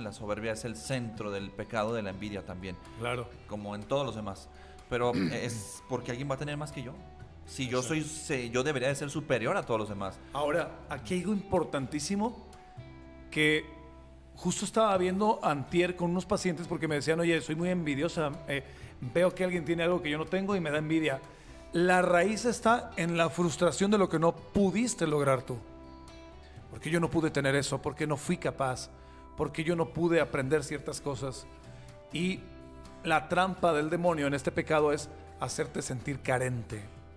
La soberbia es el centro del pecado de la envidia también. Claro. Como en todos los demás. Pero es porque alguien va a tener más que yo. Si yo yo debería de ser superior a todos los demás. Ahora, aquí hay algo importantísimo que justo estaba viendo antier con unos pacientes porque me decían, oye, soy muy envidiosa, veo que alguien tiene algo que yo no tengo y me da envidia. La raíz está en la frustración de lo que no pudiste lograr tú. Porque yo no pude tener eso, porque no fui capaz, porque yo no pude aprender ciertas cosas. Y la trampa del demonio en este pecado es hacerte sentir carente,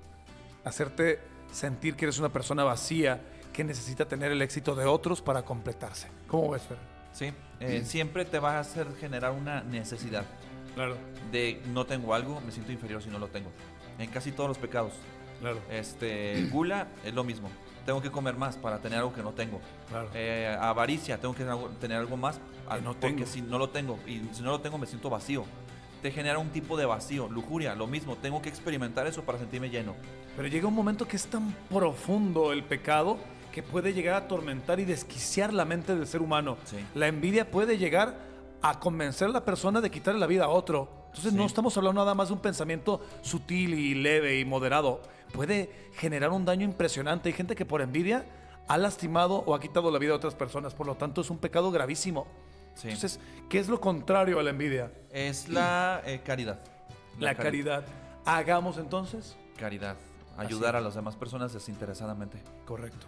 hacerte sentir que eres una persona vacía que necesita tener el éxito de otros para completarse. ¿Cómo ves, Fer? Sí, siempre te va a hacer generar una necesidad. Claro. De no tengo algo, me siento inferior si no lo tengo. En casi todos los pecados. Claro. Gula es lo mismo. Tengo que comer más para tener algo que no tengo. Claro. Avaricia, tengo que tener algo más porque tengo. si no lo tengo y si no lo tengo me siento vacío. Te genera un tipo de vacío. Lujuria, lo mismo. Tengo que experimentar eso para sentirme lleno. Pero llega un momento que es tan profundo el pecado que puede llegar a atormentar y desquiciar la mente del ser humano. Sí. La envidia puede llegar a convencer a la persona de quitarle la vida a otro. Entonces no estamos hablando nada más de un pensamiento sutil y leve y moderado. Puede generar un daño impresionante. Hay gente que por envidia ha lastimado o ha quitado la vida a otras personas. Por lo tanto, es un pecado gravísimo. Sí. Entonces, ¿qué es lo contrario a la envidia? Es la caridad. La caridad. Hagamos entonces. Caridad. Ayudar a las demás personas desinteresadamente. Correcto.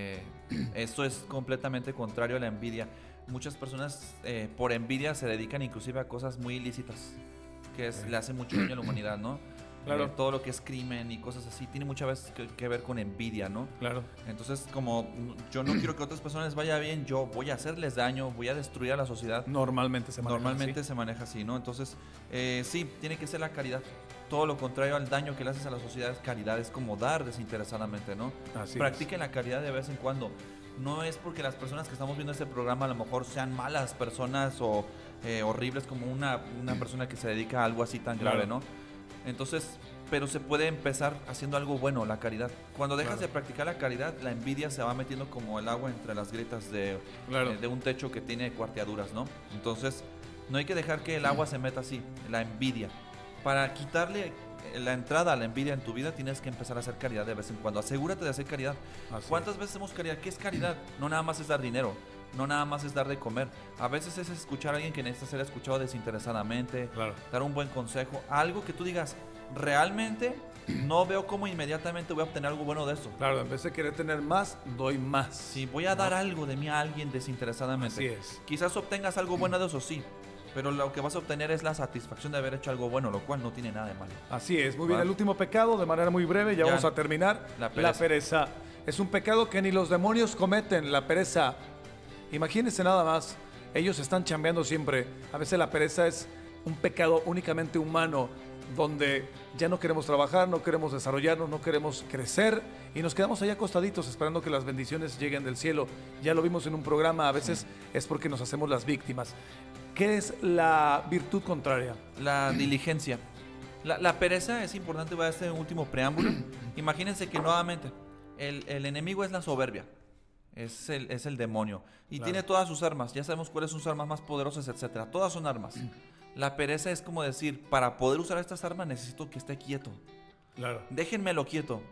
Esto es completamente contrario a la envidia. Muchas personas por envidia se dedican inclusive a cosas muy ilícitas, que le hace mucho daño a la humanidad, ¿no? Claro. Todo lo que es crimen y cosas así tiene muchas veces que ver con envidia, ¿no? Claro. Entonces, como yo no quiero que a otras personas les vaya bien, yo voy a hacerles daño, voy a destruir a la sociedad. Normalmente se maneja así, ¿no? Entonces, sí, tiene que ser la caridad. Todo lo contrario al daño que le haces a la sociedad es caridad, es como dar desinteresadamente, ¿no? Practiquen la caridad de vez en cuando. No es porque las personas que estamos viendo este programa a lo mejor sean malas personas o horribles como una persona que se dedica a algo así tan grave, ¿no? Entonces, pero se puede empezar haciendo algo bueno, la caridad. Cuando dejas de practicar la caridad, la envidia se va metiendo como el agua entre las grietas de un techo que tiene cuarteaduras, ¿no? Entonces, no hay que dejar que el agua se meta así, la envidia. Para quitarle la entrada a la envidia en tu vida, tienes que empezar a hacer caridad de vez en cuando. Asegúrate de hacer caridad. ¿Cuántas veces hacemos caridad? ¿Qué es caridad? No nada más es dar dinero, no nada más es dar de comer. A veces es escuchar a alguien que necesita ser escuchado desinteresadamente, dar un buen consejo, algo que tú digas, realmente no veo cómo inmediatamente voy a obtener algo bueno de eso. Claro, en vez de querer tener más, doy más. Sí, voy a dar algo de mí a alguien desinteresadamente. Así es. Quizás obtengas algo bueno de eso, sí, pero lo que vas a obtener es la satisfacción de haber hecho algo bueno, lo cual no tiene nada de malo. Así es, muy bien. El último pecado, de manera muy breve, ya vamos a terminar. La pereza. Es un pecado que ni los demonios cometen, la pereza. Imagínense nada más, ellos están chambeando siempre. A veces la pereza es un pecado únicamente humano, donde ya no queremos trabajar, no queremos desarrollarnos, no queremos crecer y nos quedamos ahí acostaditos esperando que las bendiciones lleguen del cielo. Ya lo vimos en un programa, a veces es porque nos hacemos las víctimas. ¿Qué es la virtud contraria? La diligencia. La pereza es importante para este último preámbulo. Imagínense que nuevamente el enemigo es la soberbia. Es el demonio. Y tiene todas sus armas. Ya sabemos cuáles son sus armas más poderosas, etc. Todas son armas. La pereza es como decir, para poder usar estas armas necesito que esté quieto. Claro. Déjenmelo quieto.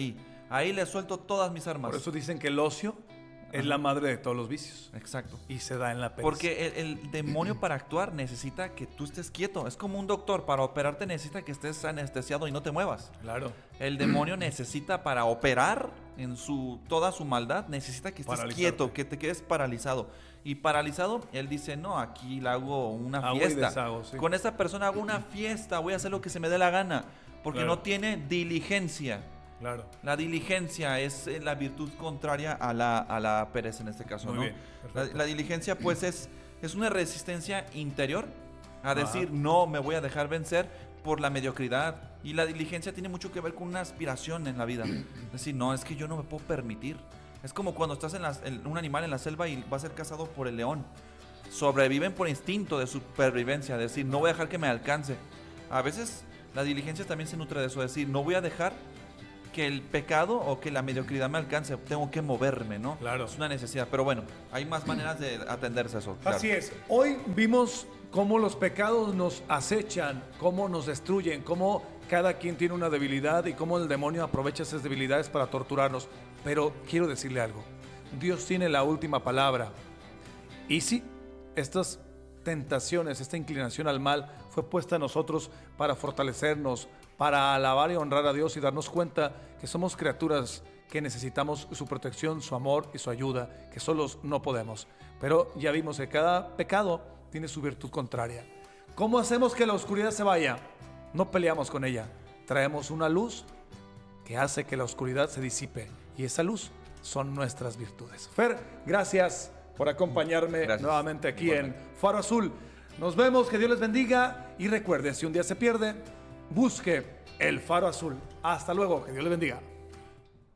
Ahí le suelto todas mis armas. Por eso dicen que el ocio es la madre de todos los vicios. Exacto. Y se da en la pereza. Porque el demonio para actuar necesita que tú estés quieto. Es como un doctor, para operarte necesita que estés anestesiado y no te muevas. Claro. El demonio necesita para operar en toda su maldad, necesita que estés quieto, que te quedes paralizado. Y paralizado, él dice, no, aquí le hago una fiesta. Deshago, sí. Con esta persona hago una fiesta, voy a hacer lo que se me dé la gana. Porque no tiene diligencia. Claro. La diligencia es la virtud contraria a la pereza en este caso. Muy ¿no? bien, La diligencia pues es una resistencia interior a decir no me voy a dejar vencer por la mediocridad. Y la diligencia tiene mucho que ver con una aspiración en la vida. Es decir, no, es que yo no me puedo permitir. Es como cuando estás en un animal en la selva y va a ser cazado por el león. Sobreviven por instinto de supervivencia, es decir, no voy a dejar que me alcance. A veces la diligencia también se nutre de eso, es decir, no voy a dejar que el pecado o que la mediocridad me alcance, tengo que moverme, ¿no? Claro. Es una necesidad, pero bueno, hay más maneras de atenderse a eso. Claro. Así es. Hoy vimos cómo los pecados nos acechan, cómo nos destruyen, cómo cada quien tiene una debilidad y cómo el demonio aprovecha esas debilidades para torturarnos. Pero quiero decirle algo. Dios tiene la última palabra. Y sí, estas tentaciones, esta inclinación al mal fue puesta a nosotros para fortalecernos, para alabar y honrar a Dios y darnos cuenta que somos criaturas que necesitamos su protección, su amor y su ayuda, que solos no podemos. Pero ya vimos que cada pecado tiene su virtud contraria. ¿Cómo hacemos que la oscuridad se vaya? No peleamos con ella, traemos una luz que hace que la oscuridad se disipe, y esa luz son nuestras virtudes. Fer, gracias por acompañarme nuevamente aquí en Faro Azul. Nos vemos, que Dios les bendiga, y recuerde, si un día se pierde, busque el Faro Azul. Hasta luego, que Dios les bendiga.